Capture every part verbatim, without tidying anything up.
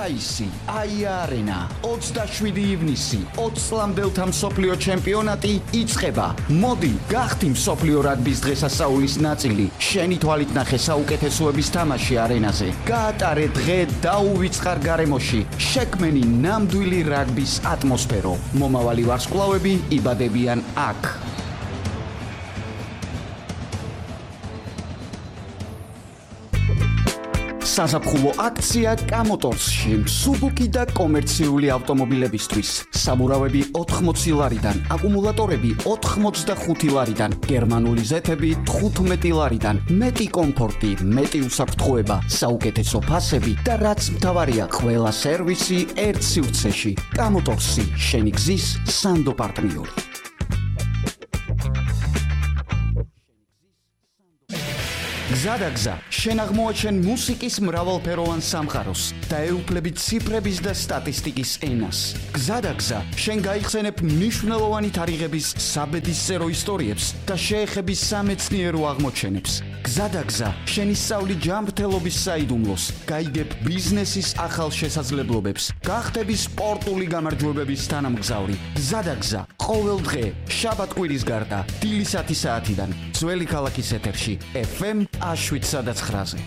მაისი, აია არენა, ოცდაშვიდი ივნისი, ოცს ლამდელთა მსოფლიო ჩემპიონატი იწყება. მოდი, გახდი მსოფლიო რაგბის დღესასწაულის ნაწილი. შენი თვალით ნახე საუკეთესოების თამაში არენაზე. გაატარე დღე დაუვიწყარ გარემოში. შექმენი ნამდვილი რაგბის ატმოსფერო. მომავალი ვარსკვლავები იბადებიან აქ. საზაფხულო აქცია კამოტორსში მსუბუქი და კომერციული ავტომობილებისთვის. საბურავები ოთხმოცი ლარიდან, აკუმულატორები ოთხმოცდახუთი ლარიდან, გერმანული ზეთები თხუთმეტი ლარიდან, მეტი კომფორტი, მეტი უსაფრთხოება, საუკეთესო ფასები და რაც მთავარია, ყველა სერვისი ერთ სივრცეში. კამოტორსი, შენი გზის სანდო პარტნიორი. გზადაგზა, შენ აღმოაჩენ მუსიკის მრავალფეროვან სამყაროს და ეუფლები ციფრების და სტატისტიკის ენას. გზადაგზა, შენ გაიხსენებ მნიშვნელოვანი თარიღების საბედისწერო ისტორიებს და შეეხები სამეცნიერო აღმოჩენებს. გზადაგზა, შენ ისწავლი ჯანმრთელობის საიდუმლოს, გაიგებ ბიზნესის ახალ შესაძლებლობებს, გახდები სპორტული გამარჯვებების თანამგზავრი. გზადაგზა, ყოველ დღე, შაბათ-კვირის გარდა, დილის ათი საათიდან, ძველი ქალაქის ეთერში, ეფ ემ შვიდ ცხრაზე.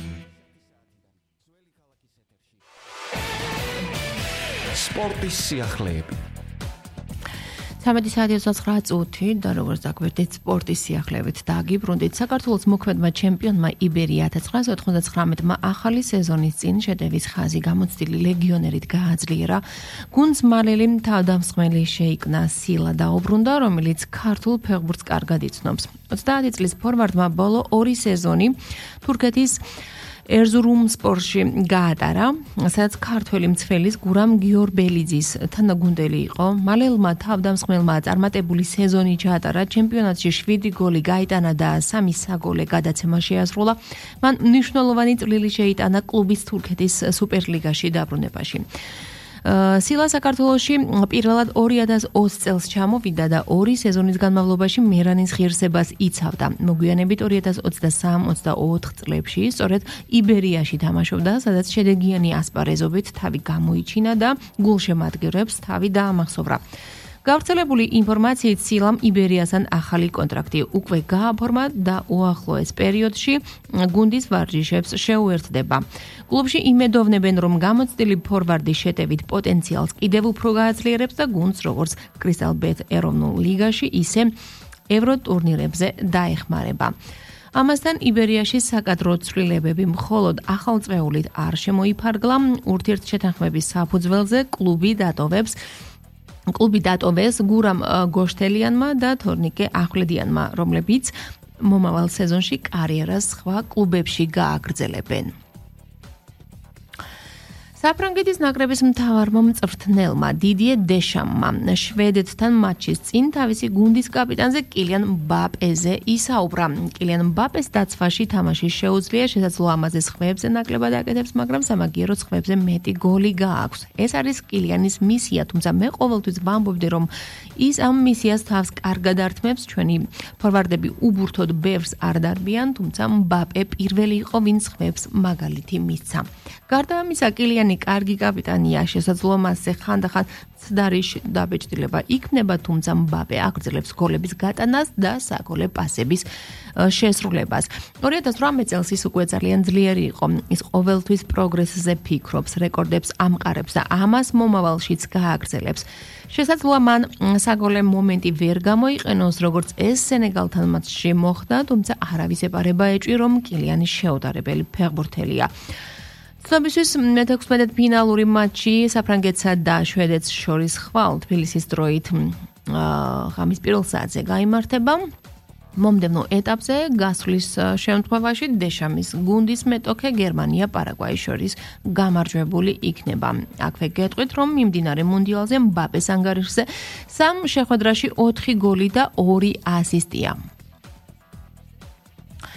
სპორტის სიახლეები. თერთმეტი საათი ოცდაცხრა წუთი და როგორც დაგვერდით სპორტის სიახლეებით დაგიბრუნდით. საქართველოს მოქმედმა ჩემპიონმა იბერია ათას ცხრაასა ოცდათხმეტმა ახალი სეზონის წინ შეტევის ხაზი გამოცდილი ლეგიონერით გააძლიერა. გუნდს მალელი თავდამსხმელი შეიკნა სილა დაუბრუნდა, რომელიც ქართულ ფეხბურთს კარგად იცნობს. ოცდაათი წლის ფორვარდმა ბოლო ორი სეზონი თურქეთის ერზურუმსპორში გაატარა, სადაც ქართველი მცველის გურამ გიორბელიძის თანაგუნდელი იყო. მალელმა თავდამსხმელმა წარმატებული სეზონი ჩაატარა, ჩემპიონატში შვიდი გოლი გაიტანა და სამი საგოლე გადაცემა შეასრულა. მან მნიშვნელოვანი წვლილი შეიტანა კლუბის თურქეთის სუპერლიგაში დაბრუნებაში. სილა საქართველოში პირველად ორი ათას ოცი წელს ჩამოვიდა და ორი სეზონის განმავლობაში მერანის ღირსებას იცავდა. მოგვიანებით ორი ათას ოცდასამი ოცდაოთხ წლებში სწორედ იბერიაში თამაშობდა, სადაც შედეგიანი ასპარეზობით თავი გამოიჩინა და გულშემატკივრებს თავი დაამახსოვრა. გავრცელებული ინფორმაციით სილამ იბერიასთან ახალი კონტრაქტი უკვე გააფორმა და უახლოეს პერიოდში გუნდის ვარჯიშებს შეუერთდება. კლუბში იმედოვნებენ, რომ გამოცდილი ფორვარდი შეტევით პოტენციალს კიდევ უფრო გააძლიერებს და გუნდს როგორც კრისტალ ბეთ ეროვნულ ლიგაში, ისე ევროტურნირებზე დაეხმარება. ამასთან იბერიაში საკადრო ცვლილებები მხოლოდ ახალწვეულით არ შემოიფარგლა. ურთიერთშეთანხმების საფუძველზე კლუბი დატოვებს კლუბი დატოვეს გურამ გოშთელიანმა და თორნიკე ახვლედიანმა, რომლებიც მომავალ სეზონში კარიერას სხვა კლუბებში გააგრძელებენ. საფრანგეთის ნაკრების მთავარმა მწვრთნელმა დიდიე დეშამმა შვედეთთან მატჩის წინ თავისი გუნდის კაპიტანზე კილიან მბაპეზე ისაუბრა. კილიან მბაპეს დაცვაში თამაში შეუძლია, შესაძლო ამაზე სხვებზე ნაკლებად აკეთებს, მაგრამ სამაგიეროდ სხვებზე მეტი გოლი გააქვს. ეს არის კილიანის მისია, თუმცა მე ყოველთვის ვამბობდი, რომ ის ამ მისიას თავს კარგად ართმევს. ჩვენი ფორვარდები უბურთოდ ბევრს არ დარბიან, თუმცა მბაპე პირველი იყო, ვინც სხვებს მაგალითი მისცა. გარდა ამისა, კილიანი კარგი კაპიტანია, შესაძლოა მასზე ხანდახან ცდარი დაბეჭდილება იქნება, თუმცა მბაპე აგრძელებს გოლების გატანას და საგოლე პასების შესრულებას. ორი ათას რამე წელს ის უკვე ძალიან ძლიერი იყო. ის ყოველთვის პროგრესზე ფიქრობს, რეკორდებს ამყარებს და ამას მომავალშიც გააგრძელებს. შესაძლოა მან საგოლე მომენტი ვერ გამოიყენოს, როგორც ეს სენეგალთან მატჩში მოხდა, თუმცა არავის ეპარება ეჭვი, რომ კილიანი შეუდარებელი ფეხბურთელია. ცნობისთვის მეთექვსმეტე ფინალური მატჩი საფრანგეთსა და შვედეთს შორის ხვალ თბილისის დროით ღამის პირველ საათზე გაიმართება. მომდევნო ეტაპზე გასვლის შემთხვევაში დეშამის გუნდის მეტოქე გერმანია პარაგვაის შორის გამარჯვებული იქნება. აქვე გეტყვით, რომ მიმდინარე მუნდიალზე მბაპეს ანგარიშზე სამ შეხვედრაში ოთხი გოლი და ორი ასისტია.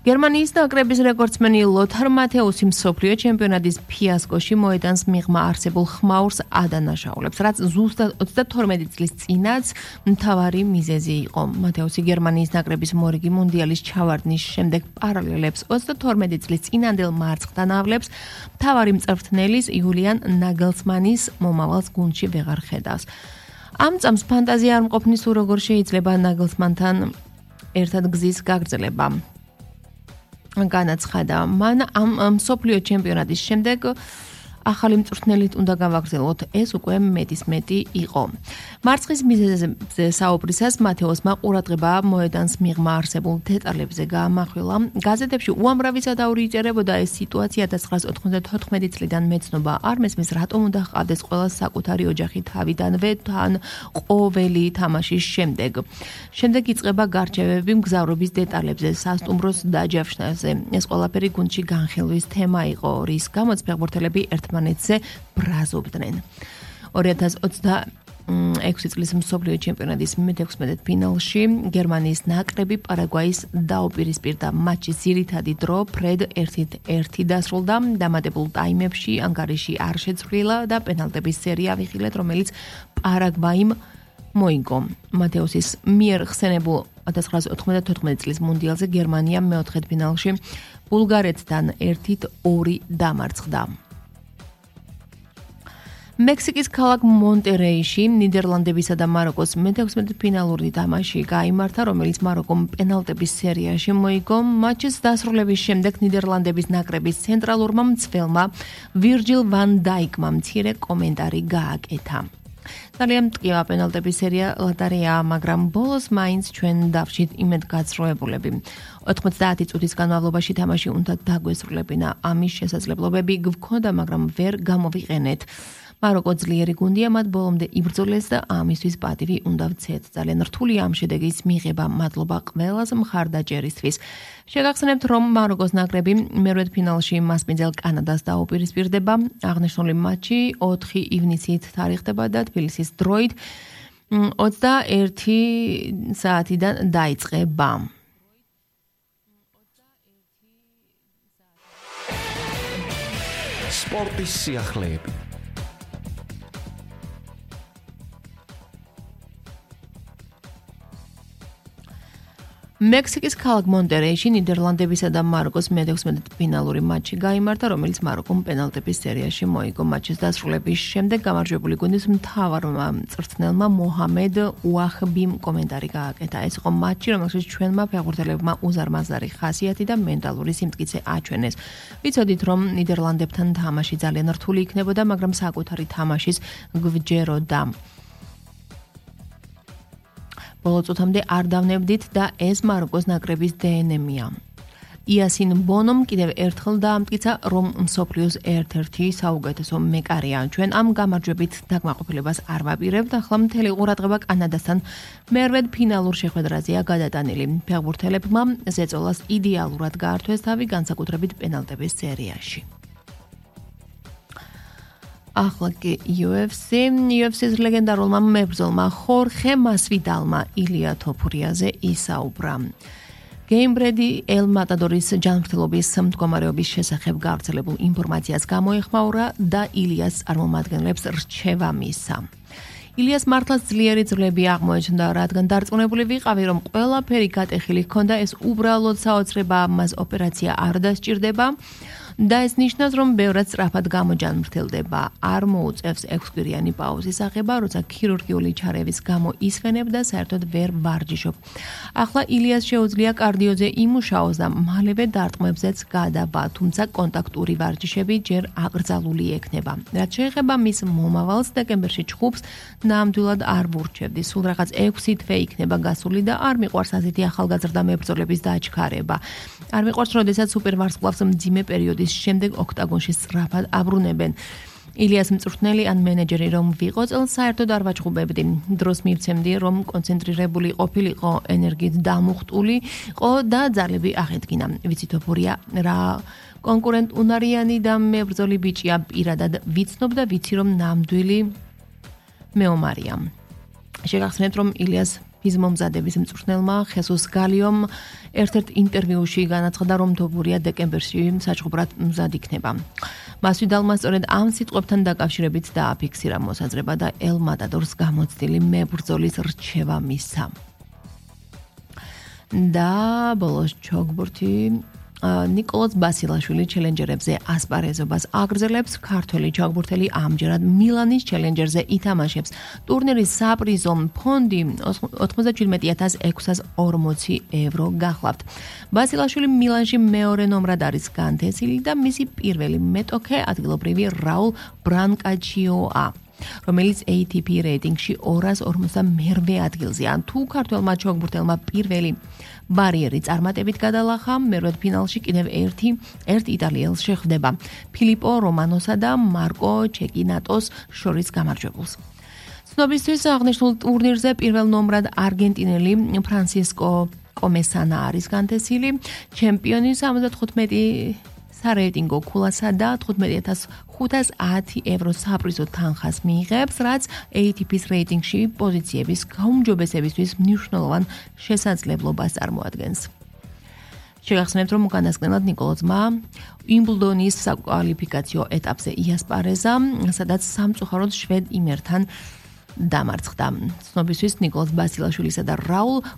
გერმანიის ნაკრების რეკორდსმენი ლოთარ მათეუსი მსოფლიო ჩემპიონატის ფიასკოში მოედანს მიღმა არსებულ ხმაურს ადანაშაულებს, რაც ზუსტად ოცდათორმეტი წლის წინაც მთავარი მიზეზი იყო. მათეუსი გერმანიის ნაკრების მორიგი მუნდიალის ჩავარდნის შემდეგ პარალელებს ოცდათორმეტი წლის წინანდელ მარცხდანავლებს მთავარი მწვრთნელის იულიან ნაგელსმანის მომავალს გუნდში ვეღარ ხედავს. ამ წამს ფანტაზია არ მყოფნის თუ როგორ შეიძლება ნაგელსმანთან ერთად გზის გაგრძელება. განაცხადა, მან ამ მსოფლიო ჩემპიონატის შემდეგ ახალი მწვრთნელით უნდა გავაგრძელოთ, ეს უკვე მეტის მეტი იყო. მარცხის მიზეზზე საუბრისას მათეოსმა ყურადღება მოედანს მიღმა არსებულ დეტალებზე გაამახვილა. გაზეთებში უამრავი სადაური იწერებოდა ეს სიტუაცია házdezato ოცდათოთხმეტი წლიდან მეცნობა არ მესმის, რატომ უნდა ჰყავდეს ყველა საკუთარი ოჯახი თავიდანვე თან ყოველი თამაშის შემდეგ. შემდეგ იწყება გარჩევები მგზავრობის დეტალებზე, სასტუმროს დაჯავშნაზე. ეს ყველაფერი გუნდში განხილვის თემა იყო, რის გამოც ფეხბურთელები ერთმანეთზე ბრაზობდნენ. ორი ათას ოცდაექვსი წლის მსოფლიო ჩემპიონატის მეთექვსმეტე ფინალში გერმანიის ნაკრები პარაგვაის დაუპირისპირდა. მატჩის ძირითადი დრო ფრედ ერთით ერთი დასრულდა. დამატებულ ტაიმებში ანგარიში არ შეცვლილა და პენალტების სერია ავიხილეთ, რომელიც პარაგვაიმ მოიგო. მათეუსის მიერ ხსენებულ ათასცხრაასი ოთხმოცდათოთხმეტი წლის მუნდიალზე გერმანია მეოთხედფინალში ბულგარეთთან ერთით ორი დამარცხდა. მექსიკის ქალაქ მონტერეიში ნიდერლანდებისა და მაროკოს მეთექვსმეტე ფინალური თამაში გაიმართა, რომელიც მაროკომ პენალტების სერიაში მოიგო. მატჩის დასრულების შემდეგ ნიდერლანდების ნაკრების ცენტრალურმა მცველმა ვირჯილ ვან დაიკმა მცირე კომენტარი გააკეთა. ძალიან მტკივა პენალტების სერია ლატარია, მაგრამ ბოლოს მაინც ჩვენ დავშით იმედგაცრუებულები. ოთხმოცდაათი წუთის განმავლობაში თამაში უნდა დაგვესრულებინა. ამის შესაძლებლობები გვქონდა, მაგრამ ვერ გამოვიყენეთ. მაროკო ძლიერი გუნდია, მათ ბოლომდე იბრძოლეს და ამისთვის პატივი უნდა ვცეთ. ძალიან რთული ამ შედეგის მიღება, მადლობა ყველას მხარდაჭერისთვის. შეგახსენებთ, რომ მაროკოს ნაკრები მერვედ ფინალში მასპინძელ კანადას დაუპირისპირდება. აღნიშნული მატჩი ოთხი ივნისით თარიღდება და თბილისის დროით ოცდაერთი საათიდან დაიწყება. სპორტის სიახლეები. მექსიკის ქალაქ მონტერეიში ნიდერლანდებისა და მაროკოს მეთექვსმეტე ფინალური მატჩი გაიმართა, რომელიც მაროკომ პენალტების სერიაში მოიგო. მატჩის დასრულების შემდეგ გამარჯვებული გუნდის მთავარმა მწვრთნელმა მოჰამედ უახბიმ კომენტარი გააკეთა. ეს იყო მატჩი, რომელშიც ჩვენმა ფეხბურთელებმა უზარმაზარი ხასიათი და მენტალური სიმტკიცე აჩვენეს. ვიცოდით, რომ ნიდერლანდებთან თამაში ძალიან რთული იქნებოდა, მაგრამ საკუთარი თამაშის გვჯეროდა. ბოლო წუთამდე არ დავნებდით და ეს მაროკოს ნაკრების დე ენ ემია. იასინ ბონომ კიდევ ერთხელ დაამტკიცა, რომ მსოფლიოს ერთ-ერთი საუკეთესო მეკარეა. ჩვენ ამ გამარჯვებით დაკმაყოფილებას არ ვაპირებთ. ახლა მთელი ყურადღება კანადასთან მერვედ ფინალურ შეხვედრაზეა გადატანილი. ფეხბურთელებმა ზეწოლას იდეალურად გაართვეს თავი, განსაკუთრებით პენალტების სერიაში. ახლა კი იუ ეფ სი, იუ ეფ სის ლეგენდარულმა მებრძოლმა ხორხე მასვიდალმა ილია თოფურიაზე ისაუბრა. გეიმბრედი ელ მატადორის ჯანმრთელობის მდგომარეობის შესახებ გავრცელებულ ინფორმაციას გამოეხმაურა და ილიას წარმომადგენლებს რჩევა მისცა. ილიას მართლაც ძლიერი ძვლები აღმოეჩნდა, რადგან დარწმუნებული ვიყავი, რომ ყველაფერი გატეხილი ჰქონდა, ეს უბრალოდ საოცრებაა, მას ოპერაცია არ დასჭირდება. და ეს ნიშნავს, რომ ბევრად სწრაფად გამოჯანმრთელდება. არ მოუწევს ექვსკვირიანი პაუზის აღება, როცა ქირურგიული ჩარევის გამო ისვენებ და საერთოდ ვერ ვარჯიშობ. ახლა ილიას შეუძლია კარდიოზე იმუშაოს და მალევე დარტყმებზეც გადაბა, თუმცა კონტაქტური ვარჯიშები ჯერ აკრძალული ექნება. რაც შეეხება მის მომავალს, დეკემბერში ჩხუბს ნამდვილად არ ვურჩევდი. სულ რაღაც ექვსი თვე იქნება გასული და არ მიყვარს ასეთი ახალგაზრდა მებრძოლების დაჩქარება. არ მიყვარს, როდესაც სუპერვარსკვლავს მძიმე პერიოდი შემდეგ ოქტაგონში სწრაფად აბრუნებენ. ილიას მწვრთნელი ან მენეჯერი რომ ვიყო, წელს საერთოდ არ ვაჩხუბებდი. დროს მივცემდი, რომ კონცენტრირებული ყოფილიყო, ენერგიით დამუხტულიყო და ძალები აღედგინა. ვიცი თოფურია რა კონკურენტუნარიანი და მებრძოლი ბიჭია, პირადად ვიცნობ და ვიცი, რომ ნამდვილი მეომარია. შეგახსენებთ, რომ ილიას მის მომზადების მწვრთნელმა ხესუს გალიომ ერთ-ერთ ინტერვიუში განაცხადა, რომ თობურია დეკემბერში საჩხუბრად მზად იქნება. მას ვიდალმა სწორედ ამ სიტყვებთან დაკავშირებით დააფიქსირა მოსაზრება და ელ მატადორს გამოცდილი მებრძოლის რჩევა მისცა. და ბოლოს ჩოგბურთი ნიკოლოზ ბასილაშვილი ჩელენჯერებზე ასპარეზობას აგრძელებს. ქართველი ჩოგბურთელი ამჯერად მილანის ჩელენჯერზე ითამაშებს. ტურნირის საპრიზო ფონდი ოთხმოცდაჩვიდმეტი ათას ექვსას ორმოცი ევრო გახლავთ. ბასილაშვილი მილანში მეორე ნომრად არის განთესილი და მისი პირველი მეტოქე ადგილობრივი რაულ ბრანკაჩიოა, რომელიც ეი თი პი რეიტინგში ორას ორმოცდამერვე ადგილზეა. თუ ქართველმა ჩოგბურთელმა პირველი ბარიერი წარმატებით გადალახა, მერვედ ფინალში კიდევ ერთი ერთ იტალიელს შეხვდება, ფილიპო რომანოსა და მარკო ჩეკინატოს შორის გამარჯვებულს. ცნობისთვის აღნიშნულ ტურნირზე პირველ ნომრად არგენტინელი ფრანსისკო კომესანა არის განთესილი. ჩემპიონი სამოცდათხუთმეტი სარეიტინგო ქულასა და თხუთმეტი ათას ხუთას ათი ევრო საპრიზო თანხას მიიღებს, რაც ეი თი პის რეიტინგში პოზიციების გაუმჯობესებისთვის მნიშვნელოვან შესაძლებლობას წარმოადგენს. შეგახსენებთ, რომ უკანასკნელად ნიკოლოზმა უიმბლდონის საკვალიფიკაციო ეტაპზე იასპარეზა, სადაც სამწუხაროდ შვედ იმერთან დამარცხდა. ცნობისთვის ნიკოლოზ ბასილაშვილისა და რაულ